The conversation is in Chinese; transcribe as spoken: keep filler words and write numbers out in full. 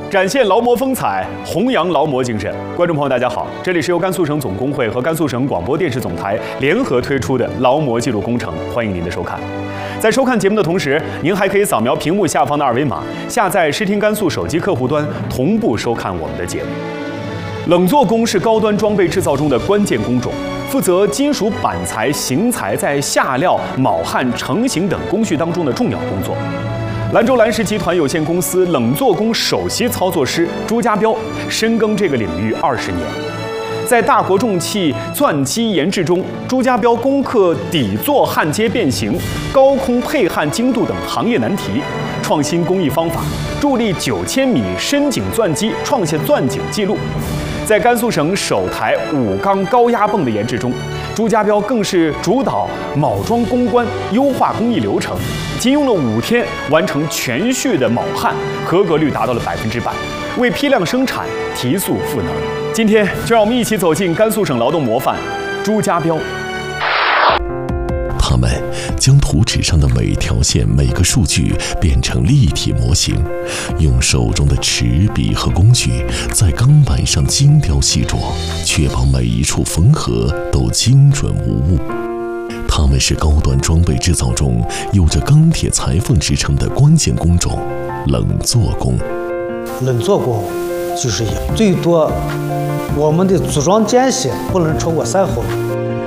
展现劳模风采，弘扬劳模精神。观众朋友，大家好，这里是由甘肃省总工会和甘肃省广播电视总台联合推出的劳模记录工程，欢迎您的收看。在收看节目的同时，您还可以扫描屏幕下方的二维码，下载视听甘肃手机客户端，同步收看我们的节目。冷做工是高端装备制造中的关键工种，负责金属板材、型材在下料、铆焊、成型等工序当中的重要工作。兰州兰石集团有限公司冷做工首席操作师朱家彪深耕这个领域二十年，在大国重器钻机研制中，朱家彪攻克底座焊接变形、高空配焊精度等行业难题，创新工艺方法，助力九千米深井钻机创下钻井纪录。在甘肃省首台五缸高压泵的研制中，朱家彪更是主导铆装攻关，优化工艺流程，仅用了五天完成全序的铆焊，合格率达到了百分之百，为批量生产提速赋能。今天就让我们一起走进甘肃省劳动模范朱家彪。 他们将图纸上的每条线、每个数据变成立体模型，用手中的尺笔和工具在钢板上精雕细琢，确保每一处缝合都精准无误。他们是高端装备制造中有着钢铁裁缝之称的关键工种——冷做工。 冷做工就是最多我们的组装间隙不能超过三毫米。